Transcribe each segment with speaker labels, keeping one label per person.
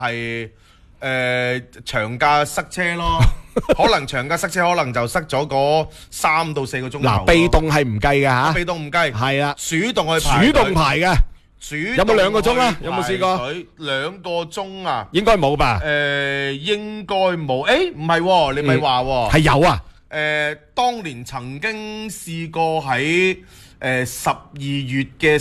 Speaker 1: 係長假塞車咯，可能長假塞車，可能就塞咗嗰3到4個鐘頭。
Speaker 2: 嗱，被動係唔計嘅嚇，
Speaker 1: 被動唔計，
Speaker 2: 係啊，
Speaker 1: 主動去排，
Speaker 2: 主動排嘅。有冇2個鐘啊？有冇試過
Speaker 1: ？2個鐘啊？
Speaker 2: 應該冇吧？
Speaker 1: 應該冇。唔係喎，你咪話喎。
Speaker 2: 係有啊。
Speaker 1: 當年曾經試過喺12月嘅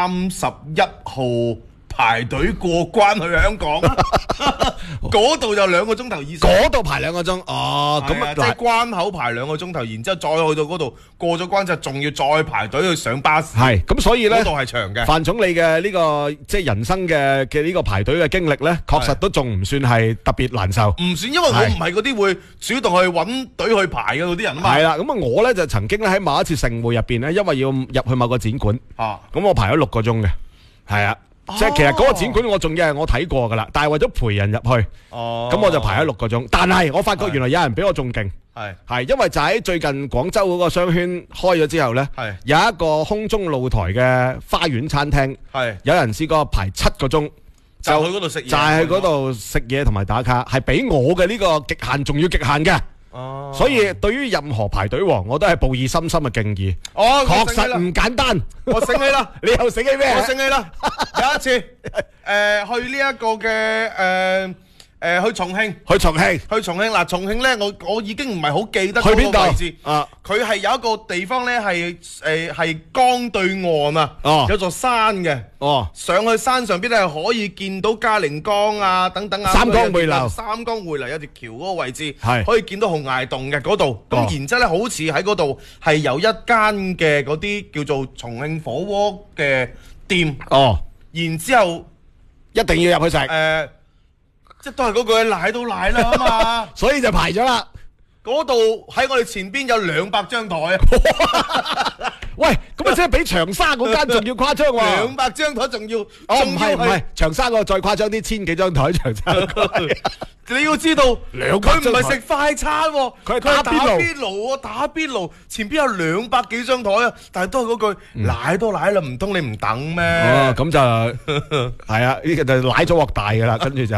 Speaker 1: 31號排隊過關去香港，嗰度就2個鐘頭以上。
Speaker 2: 嗰度排2個鐘，哦，咁啊，
Speaker 1: 即係關口排2個鐘頭，然之後再去到嗰度過咗關之後，仲要再排隊去上巴士。
Speaker 2: 係，咁所以咧，
Speaker 1: 嗰度係長嘅。
Speaker 2: 范總理嘅呢個即係人生嘅呢個排隊嘅經歷咧，確實都仲唔算係特別難受。
Speaker 1: 唔算，因為我唔係嗰啲會主動去揾隊去排嘅嗰啲人啊嘛。
Speaker 2: 係啦，咁啊我咧就曾經咧喺某一次盛會入邊咧，因為要入去某個展館，咁我排咗6個鐘嘅，係啊。即係其實嗰個展館我仲要係我睇過噶啦，但係為咗陪人入去，咁我就排咗6個鐘。但係我發覺原來有人比我仲勁，係因為就喺最近廣州嗰個商圈開咗之後呢，有一個空中露台嘅花園餐廳，有人試過排7個鐘，
Speaker 1: 就去嗰度食嘢，
Speaker 2: 就係去嗰度食嘢同埋打卡，係比我嘅呢個極限仲要極限嘅。所以對於任何排隊王，我都係報以深深嘅敬意。確實唔簡單。
Speaker 1: 我醒起啦，
Speaker 2: 你又醒起咩？
Speaker 1: 我醒起啦，有一次去呢一個嘅去重慶。去重慶嗱，重慶咧，我已經唔係好記得嗰個位置。佢係有一個地方咧，係江對岸啊，有座山嘅。上去山上邊咧，係可以見到嘉陵江啊，等等啊。三江匯流有條橋嗰個位置，可以見到洪崖洞嘅嗰度。咁然之後咧，好似喺嗰度係有一間嘅嗰啲叫做重慶火鍋嘅店。然之後
Speaker 2: 一定要入去食。
Speaker 1: 即都係嗰句賴到賴啦嘛，
Speaker 2: 所以就排咗啦。
Speaker 1: 嗰度喺我哋前邊有200張台啊！
Speaker 2: 喂，咁啊，即係比長沙嗰間仲要誇張喎。
Speaker 1: 200張台仲要，
Speaker 2: 唔係，長沙嗰個再誇張啲，1000幾張台長沙嗰個。
Speaker 1: 你要知道，佢唔係食快餐喎，佢係打邊爐啊！打邊爐前邊有200幾張台啊，但係都係嗰句賴都賴啦，唔通你唔等咩？
Speaker 2: 咁就係啊，呢個就賴咗鑊大噶啦，跟住就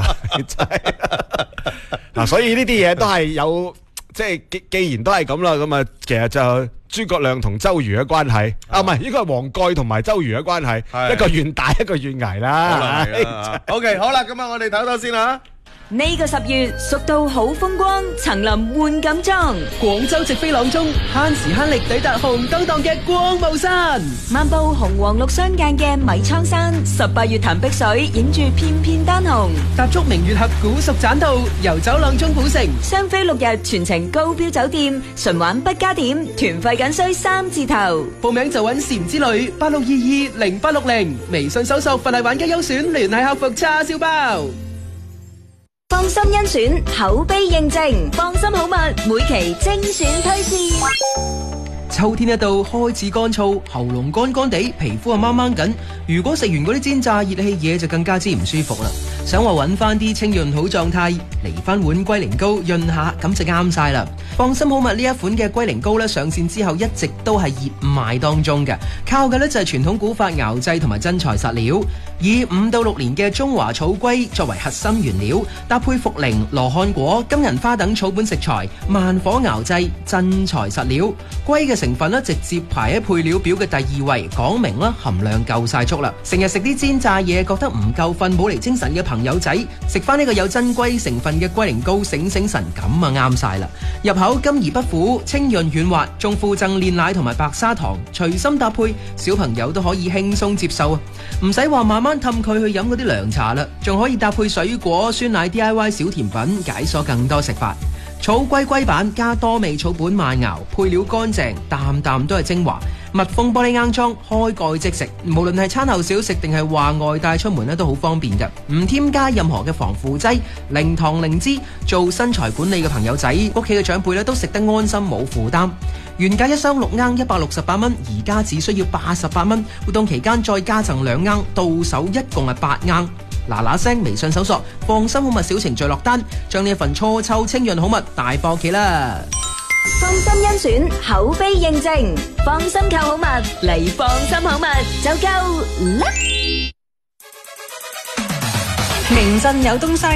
Speaker 2: 嗱，所以呢啲嘢都係有，即係既然都係咁啦，咁啊，其實就諸葛亮同周瑜嘅關係啊，唔係應該係黃蓋同埋周瑜嘅關係，一個願打，一個願捱啦。
Speaker 1: OK， 好啦，咁啊，我哋唞唞先啦。
Speaker 3: 呢個10月，蜀道好風光，層林換錦裝，
Speaker 4: 廣州直飛朗中，慳時慳力抵達紅當當嘅光霧山，
Speaker 3: 漫步紅黃綠相間嘅米倉山，18月潭碧水，影住片片丹紅，
Speaker 4: 踏足明月峽古蜀棧道，遊走朗中古城，
Speaker 3: 雙飛6日，全程高標酒店，純玩不加點，團費僅需3字頭。
Speaker 4: 報名就揾禪之旅86220860，微信搜索佛系玩家優選，聯繫客服叉燒包。
Speaker 3: 放心甄選，口碑認證，放心好物，每期精選推薦。
Speaker 4: 秋天一到，開始乾燥，喉嚨乾乾地，皮膚啊掹掹緊。如果食完嗰啲煎炸熱氣嘢，就更加之唔舒服啦。想話揾翻啲清潤好狀態，嚟翻碗龜苓膏潤下，咁就啱晒啦。放心好物呢一款嘅龜苓膏咧，上線之後一直都係熱賣當中嘅，靠嘅咧就係傳統古法熬製同埋真材實料，以5到6年嘅中華草龜作為核心原料，搭配茯苓、羅漢果、金銀花等草本食材，慢火熬製，真材實料。龜嘅成分咧直接排喺配料表嘅第2位，講明啦含量夠晒足啦。成日食啲煎炸嘢覺得唔夠瞓冇嚟精神嘅朋友仔，食翻呢個有真龜成分嘅龜苓膏醒醒神，咁啊啱晒啦。入口甘而不苦，清潤軟滑，仲附贈煉奶同埋白砂糖，隨心搭配，小朋友都可以輕鬆接受啊！唔使話慢慢氹佢去飲嗰啲涼茶啦，仲可以搭配水果、酸奶 DIY 小甜品，解鎖更多食法。草龜龜板加多味草本慢熬，配料乾淨，啖啖都係精華。密封玻璃罌裝，開蓋即食。無論係餐後小食定係話外帶出門咧，都好方便嘅。唔添加任何嘅防腐劑，零糖零脂。做身材管理嘅朋友仔，屋企嘅長輩咧都食得安心冇負擔。原價1箱6罌168蚊，而家只需要88蚊。活動期間再加贈2罌，到手一共係8罌。嗱嗱聲微信搜索放心好物小程序落單，將呢一份初秋清潤好物帶返屋企啦！
Speaker 3: 放心甄選，口碑認證，放心購好物嚟放心好物就夠啦！
Speaker 5: 名鎮有東西。